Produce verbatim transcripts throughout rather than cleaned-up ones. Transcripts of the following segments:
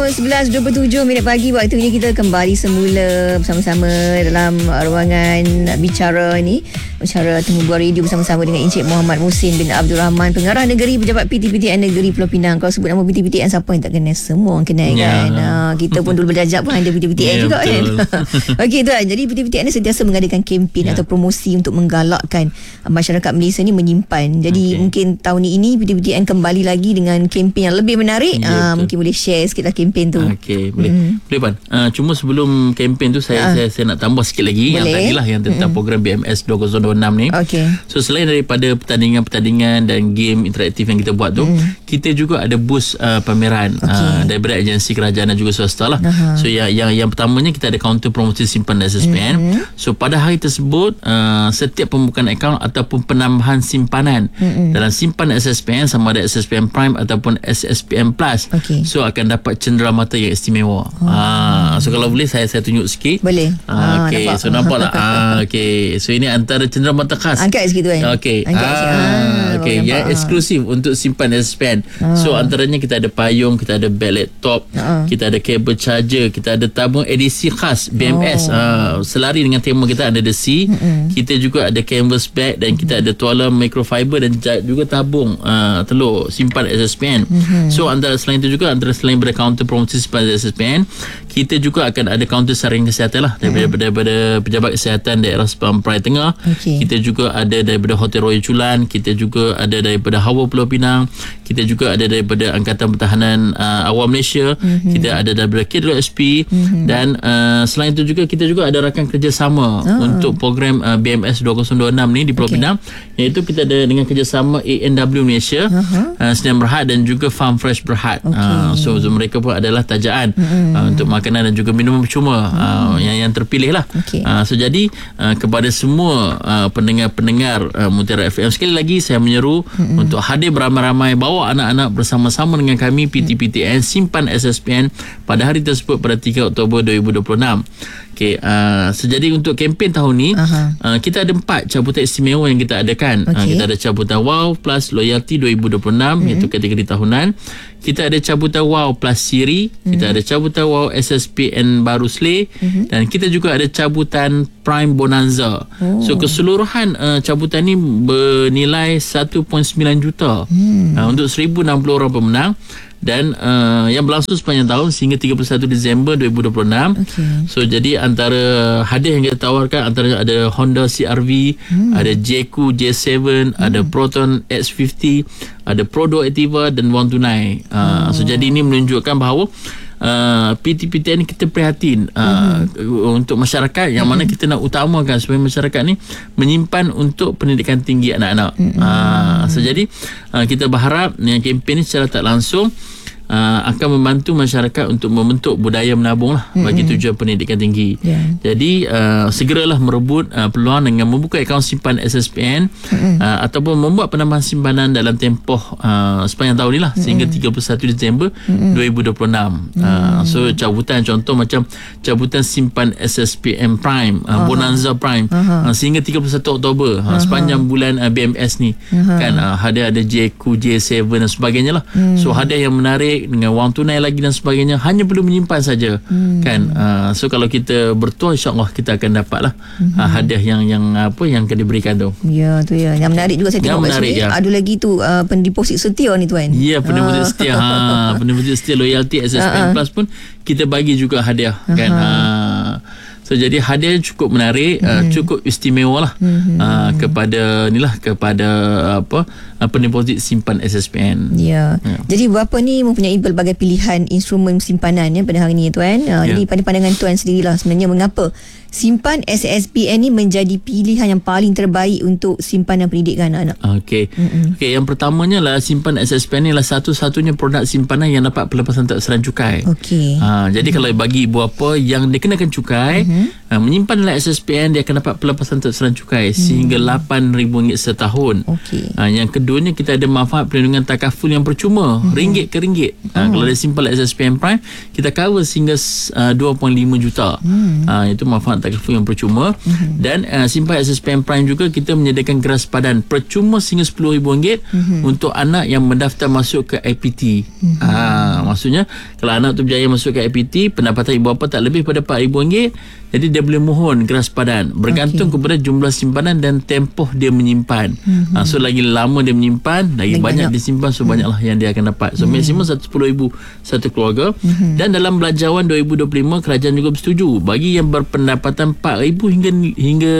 sebelas dua puluh tujuh minit pagi, waktunya kita kembali semula bersama-sama dalam ruangan bicara ni, bicara temu bual radio bersama-sama dengan Encik Muhammad Muhsin bin Abdul Rahman, Pengarah Negeri Pejabat P T P T N Negeri Pulau Pinang. Kalau sebut nama P T P T N, siapa yang tak kenal? Semua orang kenal ya. kan. Ha, kita pun dulu berjajak pun ada P T P T N ya, juga betul. Kan. Okey tuan, jadi P T P T N sentiasa mengadakan kempen ya. atau promosi untuk menggalakkan masyarakat Malaysia ni menyimpan. Jadi okay. mungkin tahun ini P T P T N kembali lagi dengan kempen yang lebih menarik. Ya, ha, mungkin boleh share sikit lah kempen tu. Okey, boleh. Mm. Boleh Pan. Uh, cuma sebelum kempen tu saya, uh. saya saya nak tambah sikit lagi boleh. Yang tadilah yang tentang mm. program B M S dua ribu dua puluh enam ni. Okey. So selain daripada pertandingan-pertandingan dan game interaktif yang kita buat tu, mm. kita juga ada booth uh, pameran okay. uh, daripada agensi kerajaan dan juga swasta lah. Uh-huh. So yang yang yang pertamanya kita ada kaunter promosi simpan S S P N. Mm-hmm. So pada hari tersebut uh, setiap pembukaan akaun ataupun penambahan simpanan mm-hmm. dalam simpan S S P N, sama ada S S P N Prime ataupun S S P N Plus, okay. so akan dapat cenderamata yang istimewa. Oh. Ah, so kalau boleh saya saya tunjuk sikit. Boleh. Ah, okey. Ah, so nampak tak? Ah, okey. So ini antara cenderamata khas. Angkat sikit tu kan. Okey. Ah, ah, okey. Yang eksklusif untuk simpan S S P N. Ah. So antaranya kita ada payung, kita ada beg laptop, ah. kita ada kabel charger, kita ada tabung edisi khas B M S. Oh. Ah, selari dengan tema kita ada The Sea. Mm-mm. Kita juga ada canvas bag dan kita ada tuala microfiber dan juga tabung ah, telur simpan S S P N. Mm-hmm. So antara selain itu juga antara selain daripada kaunter promosi simpan S S P N, kita juga akan ada kaunter saringan kesihatan lah daripada, mm-hmm. daripada pejabat kesihatan daerah Sepang Perai Tengah. Okay. Kita juga ada daripada Hotel Royal Chulan, kita juga ada daripada Hawa Pulau Pinang, kita juga ada daripada Angkatan Pertahanan uh, Awam Malaysia, mm-hmm. kita ada daripada K W S P, mm-hmm. dan uh, selain itu juga kita juga ada rakan kerjasama oh. untuk program uh, B M S dua ribu dua puluh enam ni di Pulau okay. Pinang, iaitu kita ada dengan kerjasama A N W Malaysia, uh-huh. uh, Sdn Berhad dan juga Farm Fresh Berhad. Okay. Uh, so, so mereka pun adalah tajaan mm-hmm. uh, untuk makanan dan juga minuman percuma mm-hmm. uh, yang yang terpilih lah. Okay. Uh, so jadi uh, kepada semua uh, pendengar-pendengar uh, Mutiara F M, sekali lagi saya menyeru mm-hmm. untuk hadir beramai-ramai, bawa anak-anak bersama-sama dengan kami P T P T N simpan S S P N pada hari tersebut pada tiga Oktober dua ribu dua puluh enam. Okay, uh, so jadi untuk kempen tahun ni uh, kita ada empat cabutan istimewa yang kita adakan. Okay. Uh, kita ada cabutan Wow Plus Loyalty dua ribu dua puluh enam, mm-hmm. iaitu kategori tahunan. Kita ada cabutan Wow Plus Siri, mm-hmm. kita ada cabutan Wow S S P N Baru Slay, mm-hmm. dan kita juga ada cabutan Prime Bonanza. Oh. So keseluruhan uh, cabutan ni bernilai satu perpuluhan sembilan juta mm. uh, untuk seribu enam puluh orang pemenang. Dan uh, yang berlangsung sepanjang tahun sehingga tiga puluh satu Disember dua ribu dua puluh enam. Okay. So jadi antara hadiah yang kita tawarkan antara ada Honda C R V, hmm. ada J Q J tujuh, hmm. ada Proton X lima puluh, ada Prodo Activa dan wang tunai. Uh, oh. So jadi ini menunjukkan bahawa Uh, P T P T N kita prihatin uh, mm-hmm. untuk masyarakat yang mm-hmm. mana kita nak utamakan supaya masyarakat ni menyimpan untuk pendidikan tinggi anak-anak. Mm-hmm. Uh, so jadi uh, kita berharap yang kempen ni secara tak langsung Uh, akan membantu masyarakat untuk membentuk budaya menabung lah mm-hmm. bagi tujuan pendidikan tinggi. Yeah. Jadi uh, segeralah merebut uh, peluang dengan membuka akaun simpan S S P N mm-hmm. uh, ataupun membuat penambahan simpanan dalam tempoh uh, sepanjang tahun ni lah mm-hmm. sehingga tiga puluh satu Disember mm-hmm. dua ribu dua puluh enam. Mm-hmm. Uh, so cabutan contoh macam cabutan simpan S S P N Prime, uh, uh-huh. Bonanza Prime uh-huh. uh, sehingga tiga puluh satu Oktober uh-huh. uh, sepanjang bulan uh, B M S ni uh-huh. kan uh, hadiah ada J Q J tujuh dan sebagainya lah. Mm. So hadiah yang menarik dengan wang tunai lagi dan sebagainya, hanya perlu menyimpan saja. Hmm. Kan uh, so kalau kita bertuah, insya-Allah kita akan dapatlah hmm. uh, hadiah yang yang apa yang akan diberikan tu. Ya, tu ya. Yang menarik juga saya tengok kat sini, ya. Ada lagi tu uh, pendeposit setia ni tuan. Ya, pendeposit setia. Ha, pendeposit setia loyalty S S P N Plus pun kita bagi juga hadiah. Uh-huh. Kan. Uh, So jadi hadiah cukup menarik, mm-hmm. uh, cukup istimewa lah mm-hmm. uh, kepada inilah kepada apa uh, pendeposit simpan S S P N. Ya. Yeah. Yeah. Jadi berapa ni mempunyai berbagai pilihan instrumen simpanan ya pada hari ini tuan. Uh, yeah. Jadi pada pandangan tuan sendirilah sebenarnya mengapa simpan S S P N ni menjadi pilihan yang paling terbaik untuk simpanan pendidikan anak-anak. Okey. Mm-hmm. Okey, yang pertamanya lah simpan S S P N ni lah satu-satunya produk simpanan yang dapat pelepasan tak seran cukai. Okey. Ha, jadi mm-hmm. kalau bagi ibu bapa yang dikenakan cukai, mm-hmm. ha, menyimpan dalam S S P N dia akan dapat pelepasan tak seran cukai mm-hmm. sehingga lapan ribu ringgit setahun. Okey. Ha, yang kedua keduanya kita ada manfaat perlindungan takaful yang percuma, mm-hmm. ringgit ke ringgit. Oh. Ha, kalau ada simpan S S P N Prime, kita cover sehingga uh, dua perpuluhan lima juta. Mm. Ha, itu manfaat takaful yang percuma. Mm-hmm. Dan uh, simpan S S P N Prime juga kita menyediakan geras padan percuma sehingga sepuluh ribu ringgit mm-hmm. untuk anak yang mendaftar masuk ke I P T. Mm-hmm. Ha, maksudnya kalau anak tu berjaya masuk ke I P T, pendapatan ibu bapa tak lebih pada empat ribu ringgit, jadi dia boleh mohon geras padan bergantung okay. kepada jumlah simpanan dan tempoh dia menyimpan. Mm-hmm. Ha, so lagi lama dia menyimpan, lagi, lagi banyak, banyak dia simpan, so mm-hmm. banyaklah yang dia akan dapat. So mm-hmm. maksimum seratus sepuluh ribu satu keluarga. Mm-hmm. Dan dalam Belanjawan dua ribu dua puluh lima, kerajaan juga bersetuju bagi yang berpendapatan empat ribu hingga hingga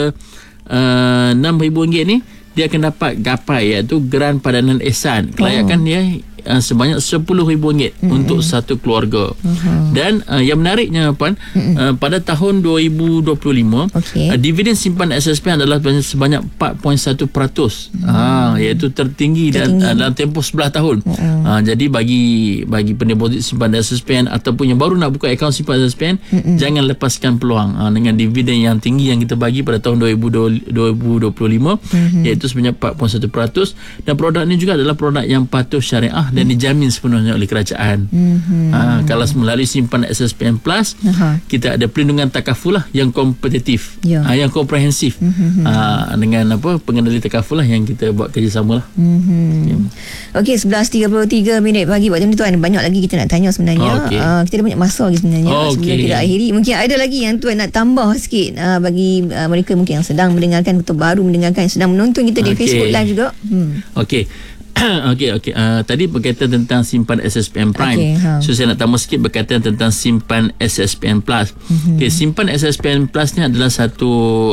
uh, enam ribu ringgit ni, dia akan dapat gapai iaitu geran padanan ihsan. Kelayakan oh. dia Uh, sebanyak sepuluh ribu ringgit mm-hmm. untuk satu keluarga. Uh-huh. Dan uh, yang menariknya Puan, mm-hmm. uh, pada tahun dua ribu dua puluh lima okay. uh, dividen simpan S S P N adalah sebanyak empat perpuluhan satu peratus, mm-hmm. uh, iaitu tertinggi, tertinggi. Dan, uh, dalam tempoh sebelas tahun. Uh-huh. Uh, jadi bagi bagi pendeposit simpan S S P N ataupun yang baru nak buka akaun simpan S S P N, mm-hmm. jangan lepaskan peluang uh, dengan dividen yang tinggi yang kita bagi pada tahun dua ribu dua puluh lima, mm-hmm. iaitu sebanyak empat perpuluhan satu peratus. Dan produk ini juga adalah produk yang patuh syariah dan dijamin sepenuhnya oleh kerajaan. Mm-hmm. Ha, kalau melalui simpan S S P N Plus, uh-huh. kita ada perlindungan takaful lah yang kompetitif, yeah. ha, yang komprehensif, mm-hmm. ha, dengan apa pengendali takaful lah yang kita buat kerjasama lah. Mm-hmm. Okay. Okey, sebelas tiga puluh tiga minit pagi waktu ni tuan, banyak lagi kita nak tanya sebenarnya. Oh, okay. uh, kita ada banyak masa lagi sebenarnya. Oh, okay. Sebelum kita akhiri, mungkin ada lagi yang tuan nak tambah sikit uh, bagi uh, mereka mungkin yang sedang mendengarkan atau baru mendengarkan, yang sedang menonton kita di okay. Facebook Live juga. Hmm. Okey. Okey, okey. Uh, tadi berkaitan tentang simpan S S P N Prime. Okay, ha. So saya nak tambah sikit berkaitan tentang simpan S S P N Plus. Mm-hmm. Okey, simpan S S P N Plus ni adalah satu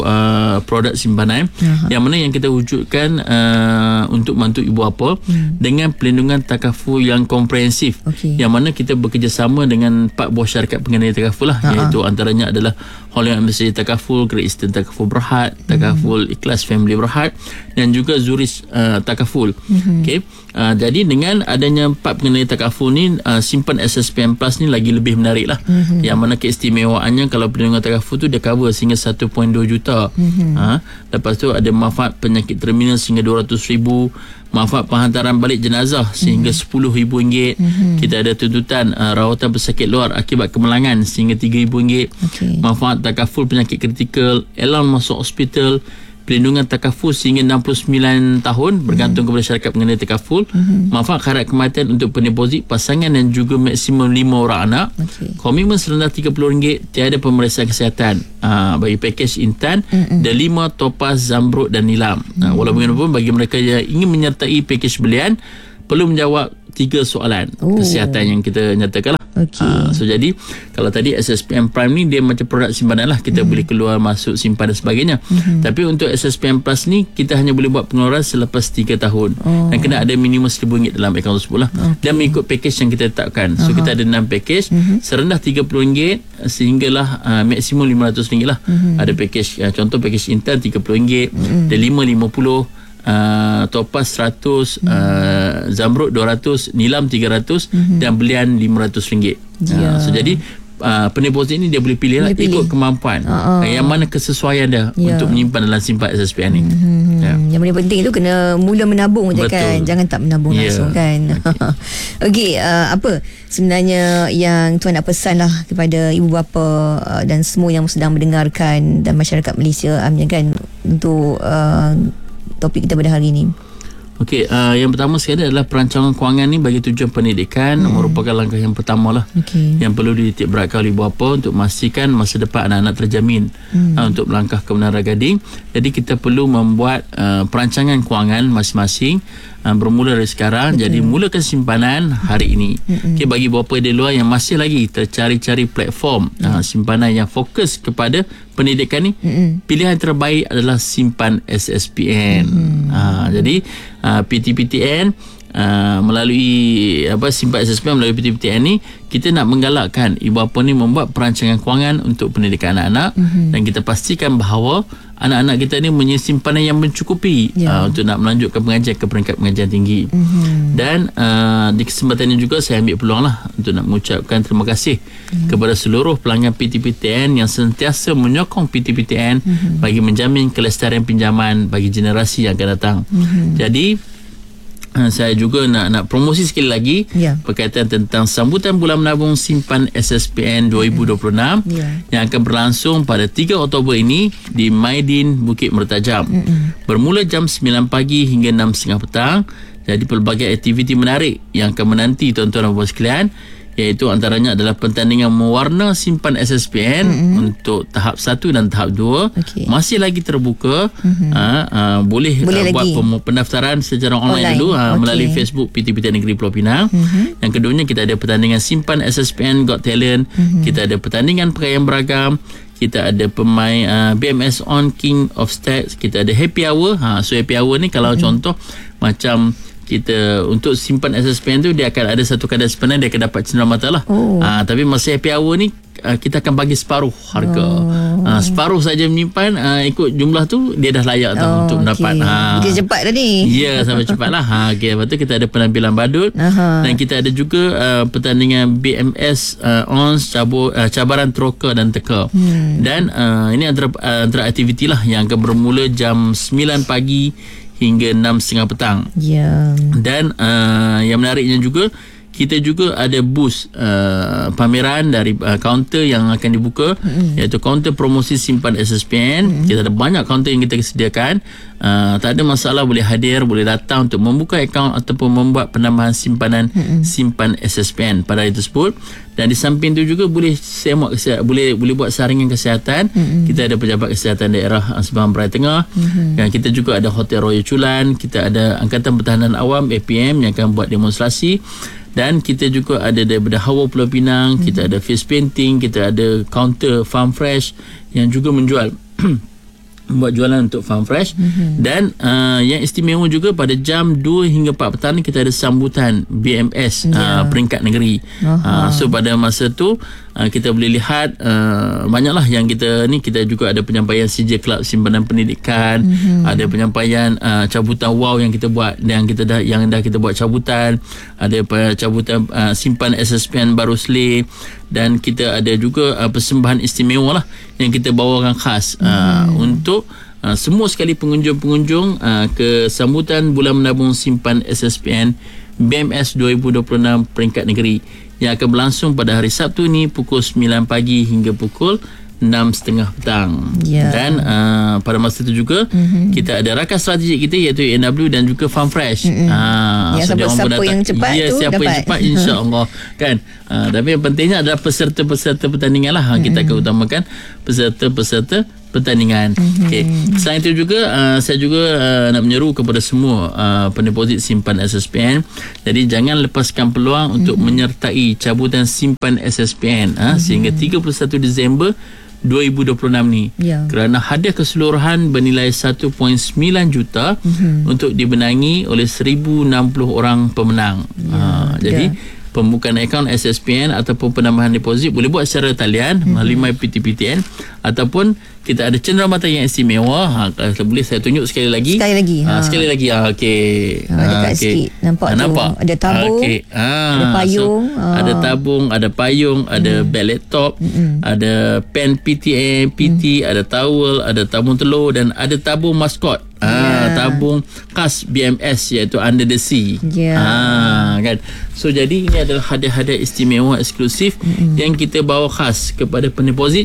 uh, produk simpanan uh-huh. yang mana yang kita wujudkan uh, untuk membantu ibu bapa mm. dengan pelindungan takaful yang komprehensif. Okay. Yang mana kita bekerjasama dengan empat buah syarikat pengendali takaful lah, uh-huh. iaitu antaranya adalah Holland Embassy Takaful, Great Eastern Takaful Berhad, Takaful mm-hmm. Ikhlas Family Berhad, dan juga Zurich uh, Takaful. Mm-hmm. Okey. Uh, jadi dengan adanya empat pengendali takaful ni, uh, simpan S S P N Plus ni lagi lebih menarik lah. Mm-hmm. Yang mana keistimewaannya kalau perlindungan takaful tu dia cover sehingga satu perpuluhan dua juta. Mm-hmm. Uh, lepas tu ada manfaat penyakit terminal sehingga dua ratus ribu, manfaat penghantaran balik jenazah sehingga mm-hmm. sepuluh ribu ringgit. Mm-hmm. Kita ada tuntutan uh, rawatan pesakit luar akibat kemelangan sehingga tiga ribu ringgit. Okay. Manfaat takaful penyakit kritikal, elan masuk hospital, pelindungan takaful sehingga enam puluh sembilan tahun bergantung mm-hmm. kepada syarikat pengendali takaful. Mm-hmm. Manfaat kharat kematian untuk pendeposit pasangan dan juga maksimum lima orang anak. Okay. Komitmen serendah tiga puluh ringgit, tiada pemeriksaan kesihatan uh, bagi pakej Intan, mm-hmm. Delima, Topaz, Zamrud dan Nilam. Mm-hmm. Uh, walaupun bagaimanapun bagi mereka yang ingin menyertai pakej belian perlu menjawab tiga soalan oh. kesihatan yang kita nyatakan lah. Okay. Uh, so jadi kalau tadi S S P N Prime ni dia macam produk simpanan lah, kita mm-hmm. boleh keluar masuk simpan dan sebagainya. Mm-hmm. Tapi untuk S S P N Plus ni kita hanya boleh buat pengeluaran selepas tiga tahun. Oh. Dan kena ada minimum seribu ringgit dalam akaun tersebut lah. Okay. Dan mengikut pakej yang kita tetapkan. So uh-huh. kita ada enam pakej, mm-hmm. serendah tiga puluh ringgit sehinggalah uh, maksimum lima ratus ringgit lah. Mm-hmm. Ada pakej uh, contoh pakej Intan tiga puluh ringgit, mm-hmm. Delima lima puluh, Uh, Topaz seratus, hmm. uh, Zamrud dua ratus, Nilam tiga ratus, hmm. dan Belian lima ratus ringgit. Yeah. Uh, so jadi uh, pendeposit ni dia boleh pilih lah ikut kemampuan. Uh, uh. Yang mana kesesuaian dia yeah. untuk menyimpan dalam simpan S S P N ni. Hmm. Yeah. Yang paling penting tu kena mula menabung je kan. Jangan tak menabung yeah. langsung kan. Okey, okay, uh, apa sebenarnya yang tuan nak pesan lah kepada ibu bapa uh, dan semua yang sedang mendengarkan dan masyarakat Malaysia um, kan untuk uh, topik kita pada hari ini? Okey, uh, yang pertama sekali adalah perancangan kewangan ni bagi tujuan pendidikan hmm. merupakan langkah yang pertama lah okay. yang perlu dititik beratkan oleh ibu bapa untuk memastikan masa depan anak-anak terjamin hmm. uh, untuk melangkah ke menara gading. Jadi kita perlu membuat uh, perancangan kewangan masing-masing uh, bermula dari sekarang. Betul. Jadi mulakan simpanan hari ini. Hmm. Okey, bagi ibu bapa di luar yang masih lagi tercari-cari platform hmm. uh, simpanan yang fokus kepada pendidikan ni, hmm. pilihan terbaik adalah simpan S S P N. Hmm. Uh, jadi uh, P T P T N uh, melalui apa simpan S S P N melalui P T P T N ni kita nak menggalakkan ibu bapa ni membuat perancangan kewangan untuk pendidikan anak-anak, mm-hmm. dan kita pastikan bahawa anak-anak kita ni mempunyai simpanan yang mencukupi yeah. uh, untuk nak melanjutkan pengajian ke peringkat pengajian tinggi. Mm-hmm. Dan uh, di kesempatan ini juga saya ambil peluang lah untuk nak mengucapkan terima kasih mm-hmm. kepada seluruh pelanggan P T P T N yang sentiasa menyokong P T P T N mm-hmm. bagi menjamin kelestarian pinjaman bagi generasi yang akan datang. Mm-hmm. Jadi Uh, saya juga nak nak promosi sekali lagi yeah. berkaitan tentang sambutan bulan menabung simpan S S P N dua ribu dua puluh enam yeah. yang akan berlangsung pada tiga Oktober ini di Maidin Bukit Mertajam. Mm-mm. Bermula jam sembilan pagi hingga enam tiga puluh petang. Jadi pelbagai aktiviti menarik yang akan menanti tuan-tuan dan puan sekalian, iaitu antaranya adalah pertandingan mewarna simpan S S P N mm-hmm. untuk tahap satu dan tahap dua. Okay. Masih lagi terbuka. Mm-hmm. Ha, ha, boleh boleh uh, buat pem- pendaftaran secara online, online. dulu ha, okay. melalui Facebook P T P T Negeri Pulau Pinang. Mm-hmm. Yang keduanya kita ada pertandingan simpan S S P N Got Talent. Mm-hmm. Kita ada pertandingan pakaian beragam. Kita ada pemain uh, B M S On King of Stats. Kita ada happy hour. Ha, so happy hour ni kalau mm-hmm. contoh macam kita untuk simpan S S P N tu, dia akan ada satu kadar simpanan, dia akan dapat cenderamata lah. Oh. Ha, tapi masa happy hour ni uh, kita akan bagi separuh harga. Oh. Ha, separuh saja menyimpan, uh, ikut jumlah tu dia dah layak tau oh, untuk mendapat. Okay. Ha. Dia cepat dah ni. Ya, sampai cepat lah. Ha, okay. Lepas tu kita ada penampilan badut. Aha. Dan kita ada juga uh, pertandingan B M S uh, O N S cabur, uh, cabaran troka dan teka. Hmm. Dan uh, ini antara, uh, antara aktiviti lah yang akan bermula jam sembilan pagi hingga enam tiga puluh petang. Ya. Dan uh, yang menariknya juga, kita juga ada booth uh, pameran dari uh, kaunter yang akan dibuka, mm-hmm. iaitu kaunter promosi simpan S S P N. Mm-hmm. Kita ada banyak kaunter yang kita sediakan. Uh, tak ada masalah, boleh hadir, boleh datang untuk membuka akaun ataupun membuat penambahan simpanan mm-hmm. simpan S S P N pada hari tersebut. Dan di samping tu juga boleh semak, boleh boleh buat saringan kesihatan. Mm-hmm. Kita ada pejabat kesihatan daerah Sabang Perai Tengah. Mm-hmm. Dan kita juga ada Hotel Royal Chulan. Kita ada Angkatan Pertahanan Awam A P M yang akan buat demonstrasi. Dan kita juga ada daripada Hawa Pulau Pinang, hmm. kita ada face painting, kita ada counter farm fresh yang juga menjual buat jualan untuk farm fresh. Hmm. Dan uh, yang istimewa juga pada jam dua hingga empat petang ni kita ada sambutan B M S yeah. uh, peringkat negeri. Uh, so pada masa tu uh, kita boleh lihat uh, banyaklah yang kita ni, kita juga ada penyampaian C J Club Simpanan Pendidikan, mm-hmm. ada penyampaian uh, cabutan wow yang kita buat, yang kita dah yang dah kita buat cabutan, ada cabutan uh, simpan S S P N Baru Seleh, dan kita ada juga uh, persembahan istimewa lah yang kita bawakan khas uh, mm-hmm. untuk Uh, semua sekali pengunjung-pengunjung uh, ke sambutan bulan menabung simpan S S P N B M S dua ribu dua puluh enam peringkat negeri yang akan berlangsung pada hari Sabtu ni pukul sembilan pagi hingga pukul enam tiga puluh petang. Yeah. Dan uh, pada masa itu juga mm-hmm. kita ada rakan strategik kita iaitu A N W dan juga Farm Fresh. Mm-hmm. Uh, yang so siapa yang cepat ya, tu siapa dapat. yang cepat insya-Allah kan. Uh, tapi yang pentingnya adalah peserta-peserta pertandingan lah. Mm-hmm. Kita akan utamakan peserta-peserta pertandingan. Mm-hmm. Okey. Selain itu juga uh, saya juga uh, nak menyeru kepada semua uh, pendeposit simpan S S P N. Jadi jangan lepaskan peluang mm-hmm. untuk menyertai cabutan simpan S S P N uh, mm-hmm. sehingga tiga puluh satu Disember dua ribu dua puluh enam ni. Yeah. Kerana hadiah keseluruhan bernilai satu perpuluhan sembilan juta mm-hmm. untuk dibenangi oleh seribu enam puluh orang pemenang. Yeah. Uh, jadi yeah. pembukaan akaun S S P N ataupun penambahan deposit boleh buat secara talian mm-hmm. melalui My P T P T N, ataupun kita ada cenderamata yang istimewa. Ha, kalau boleh saya tunjuk sekali lagi. Sekali lagi. Ha, ha. Sekali lagi. Ha, okey. Ha, dekat ha, okay. sikit. Nampak ha, tu. Nampak. Ada tabung. Ha, okay. ha, ada payung. So, ha. Ada tabung, ada payung, ada hmm. beg laptop, hmm. ada pen P T A, P T, hmm. ada towel, ada tabung telur dan ada tabung maskot. Ah, yeah. Tabung khas B M S iaitu Under the Sea. Yeah. Ah, kan. So jadi ini adalah hadiah-hadiah istimewa eksklusif mm-hmm. yang kita bawa khas kepada pendeposit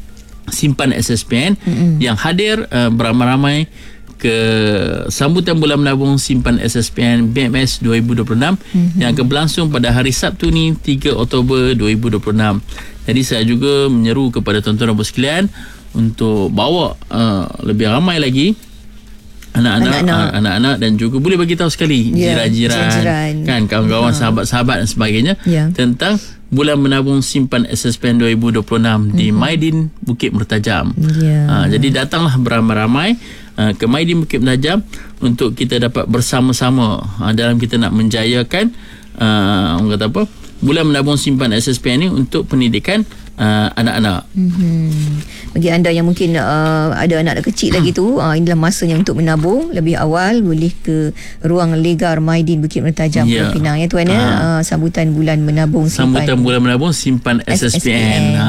simpan S S P N mm-hmm. yang hadir uh, beramai-ramai ke sambutan bulan menabung simpan S S P N B M S dua ribu dua puluh enam mm-hmm. yang akan berlangsung pada hari Sabtu ni tiga Oktober dua ribu dua puluh enam. Jadi saya juga menyeru kepada tuan-tuan dan puan sekalian untuk bawa uh, lebih ramai lagi anak-anak, anak-anak. anak-anak dan juga boleh bagi tahu sekali yeah, jiran-jiran, jiran. kan, kawan-kawan, ha. sahabat-sahabat dan sebagainya yeah. tentang bulan menabung simpan S S P N dua ribu dua puluh enam mm-hmm. di Maidin Bukit Mertajam. Yeah. Ha, jadi datanglah beramai-ramai uh, ke Maidin Bukit Mertajam untuk kita dapat bersama-sama uh, dalam kita nak menjayakan uh, orang kata apa, bulan menabung simpan S S P N ini untuk pendidikan uh, anak-anak. Mm-hmm. Bagi anda yang mungkin uh, ada anak kecil lagi tu, uh, inilah masanya untuk menabung lebih awal. Boleh ke ruang Legar Maidin Bukit Mertajam yeah. Pulau Pinang ya tuan ya. Uh, sambutan bulan menabung simpan. Sambutan bulan menabung simpan S S P N. S S P N. Uh,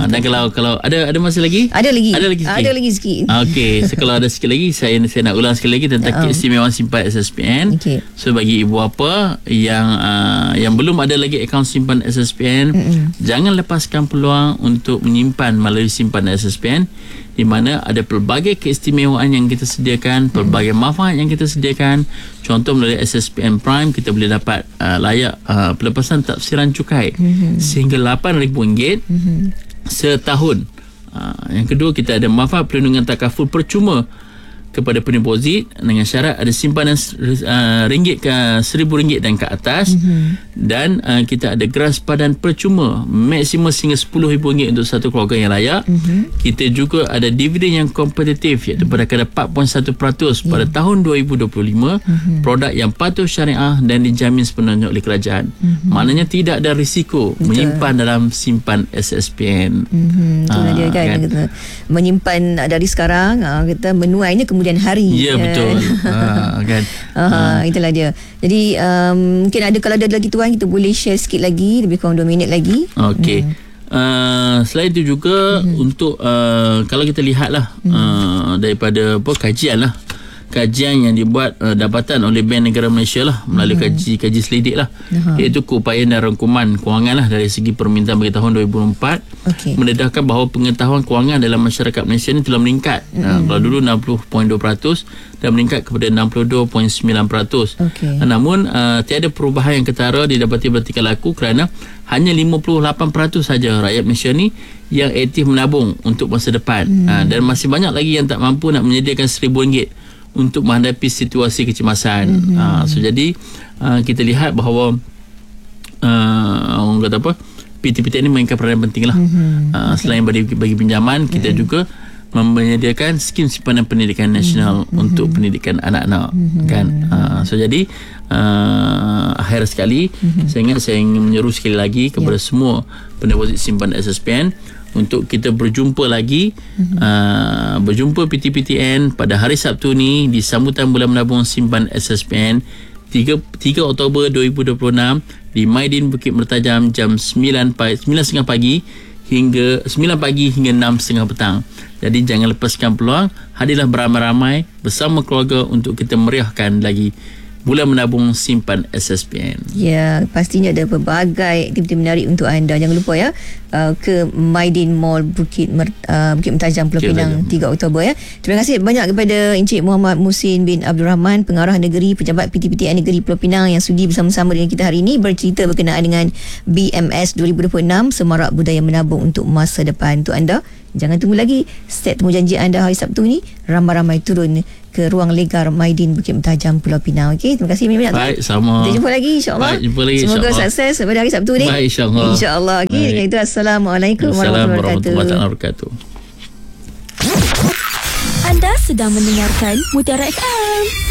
Ha, dan kalau kalau ada ada masa lagi? Ada lagi. Ada lagi sikit. Ada lagi sikit. Okey, so kalau ada sikit lagi saya saya nak ulang sekali lagi tentang uh-huh. keistimewaan simpan S S P N. Okay. So bagi ibu bapa yang uh, yang belum ada lagi akaun simpan S S P N, mm-hmm. jangan lepaskan peluang untuk menyimpan melalui simpan S S P N, di mana ada pelbagai keistimewaan yang kita sediakan, pelbagai mm-hmm. manfaat yang kita sediakan. Contoh melalui S S P N Prime kita boleh dapat uh, layak uh, pelepasan tafsiran cukai mm-hmm. sehingga lapan ribu ringgit mm-hmm. setahun. Uh, yang kedua, kita ada manfaat perlindungan takaful percuma kepada pendeposit dengan syarat ada simpanan uh, ringgit ke seribu ringgit dan ke atas, mm-hmm. dan uh, kita ada geras padan percuma maksimum sehingga sepuluh ribu ringgit untuk satu keluarga yang layak. Mm-hmm. Kita juga ada dividen yang kompetitif iaitu pada kadar empat perpuluhan satu peratus pada yeah. tahun dua ribu dua puluh lima, mm-hmm. produk yang patuh syariah dan dijamin sepenuhnya oleh kerajaan. Mm-hmm. Maknanya tidak ada risiko Betul. menyimpan dalam simpan S S P N. Mm-hmm. Itu ha, dia kan, kan? Kita menyimpan dari sekarang, kita menuainya kemudian kemudian hari. Ya, betul. ha, kan. Ha, ha. Itulah dia. Jadi um, mungkin ada, kalau ada lagi tuan, kita boleh share sikit lagi, lebih kurang dua minit lagi. Okey. Hmm. Uh, selain itu juga hmm. untuk uh, kalau kita lihatlah hmm. uh, daripada apa kajian lah, kajian yang dibuat uh, dapatan oleh Bank Negara Malaysia lah melalui hmm. kaji kaji selidik lah, uh-huh. iaitu keupayaan dan rangkuman kewangan lah dari segi permintaan bagi tahun dua ribu empat, okay. mendedahkan bahawa pengetahuan kewangan dalam masyarakat Malaysia ni telah meningkat. hmm. uh, kalau dulu enam puluh perpuluhan dua peratus dan meningkat kepada enam puluh dua perpuluhan sembilan peratus. Okay. Uh, namun uh, tiada perubahan yang ketara didapati bertingkah laku kerana hanya lima puluh lapan peratus saja rakyat Malaysia ni yang aktif menabung untuk masa depan. hmm. uh, dan masih banyak lagi yang tak mampu nak menyediakan seribu ringgit untuk menghadapi situasi kecemasan. Mm-hmm. Uh, so jadi uh, kita lihat bahawa uh, orang kata apa, P T P T ini mainkan peranan penting lah. Mm-hmm. Uh, selain bagi, bagi pinjaman, kita mm-hmm. juga menyediakan skim simpanan pendidikan nasional mm-hmm. untuk pendidikan anak-anak. Mm-hmm. Kan? Uh, so jadi uh, akhir sekali mm-hmm. saya ingat saya ingin menyeru sekali lagi kepada yeah. semua pendeposit simpan S S P N untuk kita berjumpa lagi, mm-hmm. uh, berjumpa P T P T N pada hari Sabtu ni di sambutan bulan menabung simpan S S P N tiga Oktober dua ribu dua puluh enam di Maidin Bukit Mertajam jam sembilan tiga puluh pagi hingga sembilan pagi hingga enam tiga puluh petang. Jadi jangan lepaskan peluang, hadirlah beramai-ramai bersama keluarga untuk kita meriahkan lagi bulan menabung simpan S S P N. Ya, pastinya ada pelbagai aktiviti menarik untuk anda. Jangan lupa ya, uh, ke Maidin Mall Bukit Mer, uh, Bukit Mertajam Pulau Pinang tiga Oktober ya. Terima kasih banyak kepada Encik Muhammad Muhsin bin Abdul Rahman, Pengarah Negeri Pejabat P T P T N Negeri Pulau Pinang yang sudi bersama-sama dengan kita hari ini bercerita berkenaan dengan B M S dua ribu dua puluh enam, Semarak Budaya Menabung untuk Masa Depan. Untuk anda, jangan tunggu lagi. Set temu janji anda hari Sabtu ni, ramai-ramai turun ke ruang legar Maidin Bukit Mertajam Pulau Pinang. Okey, terima kasih banyak-banyak. Baik, sama. Kita jumpa lagi insya-Allah. Baik, jumpa lagi Semoga insya-Allah. sukses pada hari Sabtu ni. Baik, insya-Allah. Insya-Allah. Okey, dengan itu assalamualaikum warahmatullahi wabarakatuh. Anda sedang mendengarkan Mutiara F M.